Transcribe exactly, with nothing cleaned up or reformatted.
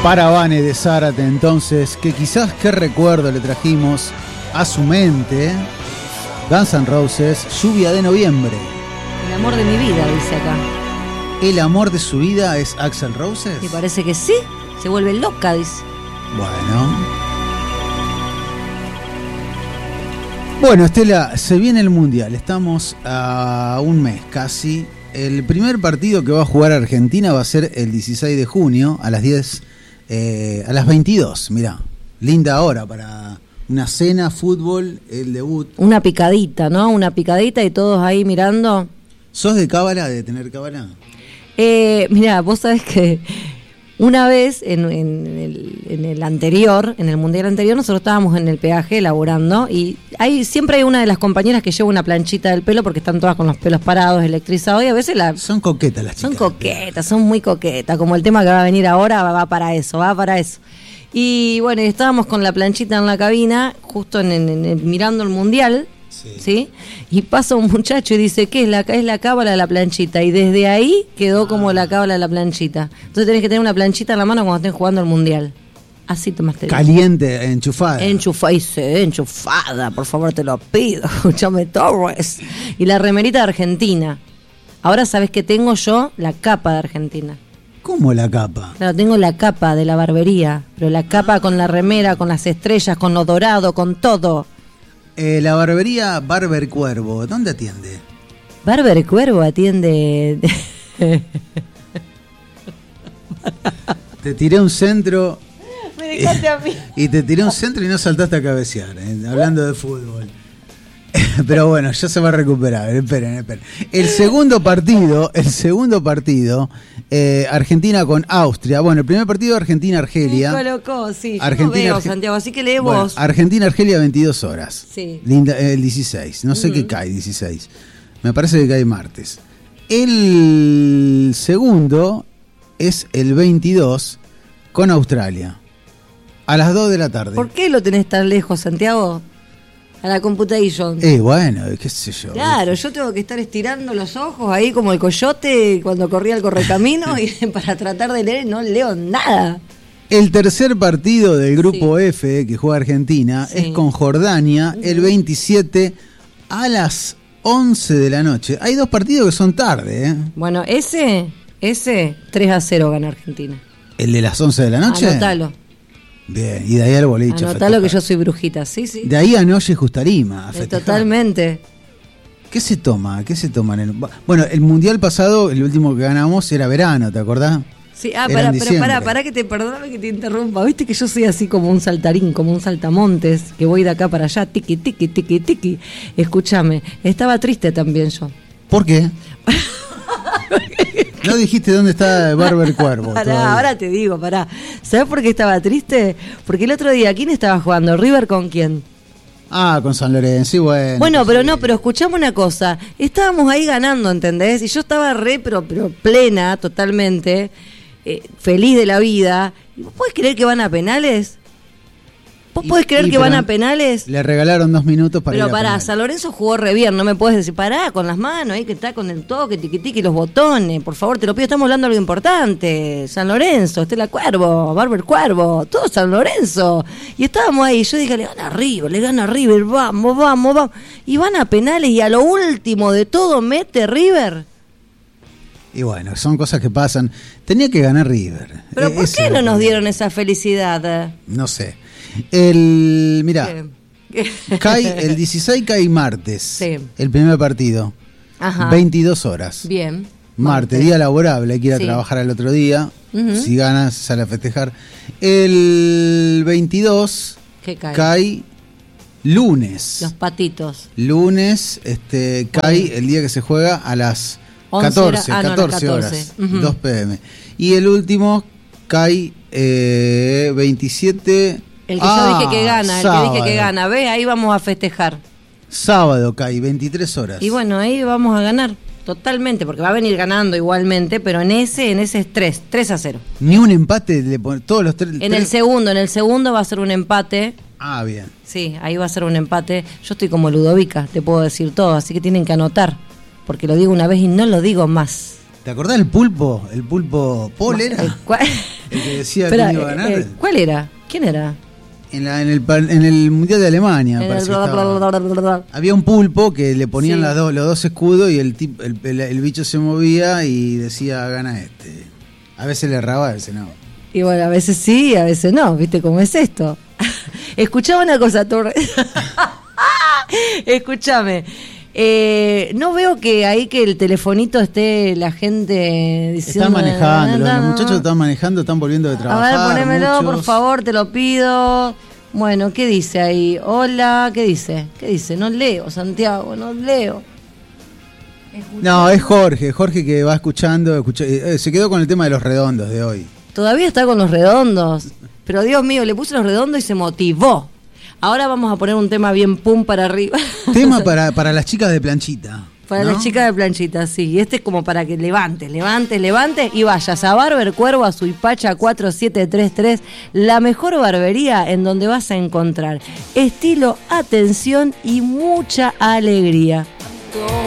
Para Vane de Zárate, entonces, que quizás qué recuerdo le trajimos a su mente. Guns N' Roses, Lluvia de Noviembre. El amor de mi vida, dice acá. ¿El amor de su vida es Axl Roses? Me parece que sí, se vuelve loca, dice. Bueno. Bueno, Estela, se viene el Mundial, estamos a un mes casi. El primer partido que va a jugar Argentina va a ser el dieciséis de junio a las diez, eh, a las veintidós. Mirá, linda hora para una cena, fútbol, el debut. Una picadita, ¿no? Una picadita y todos ahí mirando. ¿Sos de cábala, de tener cábala? Eh, mirá, vos sabés que una vez en, en, el, en el anterior, en el mundial anterior, nosotros estábamos en el peaje elaborando y hay, siempre hay una de las compañeras que lleva una planchita del pelo porque están todas con los pelos parados, electrizados y a veces la... Son coquetas las chicas. Son coquetas, son muy coquetas, como el tema que va a venir ahora va, va para eso, va para eso. Y bueno, estábamos con la planchita en la cabina, justo en, en, en, mirando el mundial. Sí. ¿Sí? Y pasa un muchacho y dice, ¿qué es la, es la cábala de la planchita? Y desde ahí quedó ah. como la cábala de la planchita. Entonces tenés que tener una planchita en la mano cuando estén jugando el mundial. Así tomaste. Caliente, enchufada. Enchufada, dice, enchufada, por favor te lo pido. Escúchame, Torres. Y la remerita de Argentina. Ahora sabes que tengo yo la capa de Argentina. ¿Cómo la capa? Claro, tengo la capa de la barbería, pero la capa ah. con la remera, con las estrellas, con lo dorado, con todo. Eh, la barbería Barber Cuervo, ¿dónde atiende? Barber Cuervo atiende... Te tiré un centro... Me dejaste a mí. Y te tiré un centro y no saltaste a cabecear, eh, hablando de fútbol. Pero bueno, ya se va a recuperar, esperen, esperen. El segundo partido, el segundo partido, eh, Argentina con Austria. Bueno, el primer partido Argentina-Argelia. Me colocó, sí. Argentina, yo no veo, Arge- Santiago, así que lee bueno, vos. Argentina-Argelia, veintidós horas. Sí. Linda, el dieciséis. No sé uh-huh. qué cae, dieciséis. Me parece que cae martes. El segundo es el veintidós con Australia. A las dos de la tarde. ¿Por qué lo tenés tan lejos, Santiago? A la computation. Eh, bueno, qué sé yo. Claro, yo tengo que estar estirando los ojos ahí como el coyote cuando corría el correcamino y para tratar de leer no leo nada. El tercer partido del grupo sí. F que juega Argentina sí. es con Jordania uh-huh. el veintisiete a las once de la noche. Hay dos partidos que son tarde, ¿eh? Bueno, ese, ese tres a cero gana Argentina. ¿El de las once de la noche? Anotalo. Bien, y de ahí al boliche. Anotalo que yo soy brujita, sí, sí. De ahí a Noche Justarima. Eh, totalmente. ¿Qué se toma? ¿Qué se toma? En el... Bueno, el mundial pasado, el último que ganamos era verano, ¿te acordás? Sí, ah, pará, pero pará, pará que te perdóname que te interrumpa. Viste que yo soy así como un saltarín, como un saltamontes, que voy de acá para allá, tiqui, tiqui, tiqui, tiqui. Escúchame, estaba triste también yo. ¿Por qué? No dijiste dónde está Barber Cuervo. Pará, ahora te digo, pará. ¿Sabes por qué estaba triste? Porque el otro día, ¿quién estaba jugando? ¿River con quién? Ah, con San Lorenzo, sí, bueno. Bueno, pero sí. no, pero escuchame una cosa. Estábamos ahí ganando, ¿entendés? Y yo estaba re, pero, pero plena, totalmente, eh, feliz de la vida. ¿Y vos podés creer que van a penales? ¿Vos y, podés creer y, que van a penales? Le regalaron dos minutos para Pero ir a pará, penales. San Lorenzo jugó re bien, no me puedes decir, pará, con las manos, ahí que está con el toque, tiqui tiqui, los botones, por favor, te lo pido, estamos hablando de algo importante. San Lorenzo, Estela Cuervo, Barber Cuervo, todo San Lorenzo. Y estábamos ahí, yo dije, le gana River, le gana River, vamos, vamos, vamos. Y van a penales y a lo último de todo mete River. Y bueno, son cosas que pasan. Tenía que ganar River. ¿Pero por qué no nos dieron esa felicidad? No sé. El, mirá, cae, el dieciséis cae martes, sí. el primer partido, ajá. veintidós horas. Bien. Martes, martes, día laborable, hay que ir a sí. trabajar al otro día, uh-huh. si ganas sale a festejar. El veintidós ¿Qué cae? cae lunes. Los patitos. Lunes este, cae bueno. el día que se juega a las catorce, ah, catorce, no, horas, uh-huh. dos pm. Y el último cae eh, veintisiete... El que ah, yo dije que gana, sábado. el que dije que gana, ve, ahí vamos a festejar. Sábado cae, veintitrés horas. Y bueno, ahí vamos a ganar, totalmente, porque va a venir ganando igualmente, pero en ese, en ese es tres, tres a cero. Ni un empate, le pone, todos los tres. En tres... el segundo, en el segundo va a ser un empate. Ah, bien. Sí, ahí va a ser un empate. Yo estoy como Ludovica, te puedo decir todo, así que tienen que anotar, porque lo digo una vez y no lo digo más. ¿Te acordás del pulpo? ¿El pulpo Paul era? ¿El cuál? El que decía Espera, que iba a ganar. Eh, ¿Cuál era? ¿Quién era? En, la, en, el, en el Mundial de Alemania. En el... estaba... Había un pulpo que le ponían sí. las dos, los dos escudos y el, tip, el, el, el bicho se movía y decía, gana este. A veces le erraba, a veces no. Y bueno, a veces sí, a veces no. ¿Viste cómo es esto? Escuchaba una cosa, Torre. Escúchame. Eh, no veo que ahí que el telefonito esté la gente diciendo... Están manejando, los, los muchachos están manejando, están volviendo de trabajar. A ver, ponémelo, muchos. por favor, te lo pido. Bueno, ¿qué dice ahí? Hola, ¿qué dice? ¿Qué dice? No leo, Santiago, no leo. No, es Jorge, Jorge que va escuchando, escucha, eh, se quedó con el tema de los redondos de hoy. Todavía está con los redondos, pero Dios mío, le puse los redondos y se motivó. Ahora vamos a poner un tema bien pum para arriba. Tema para, para las chicas de planchita. Para ¿no? las chicas de planchita, sí. Y este es como para que levantes, levantes, levantes y vayas a Barber Cuervo, a Suipacha cuatro siete tres tres, la mejor barbería en donde vas a encontrar estilo, atención y mucha alegría.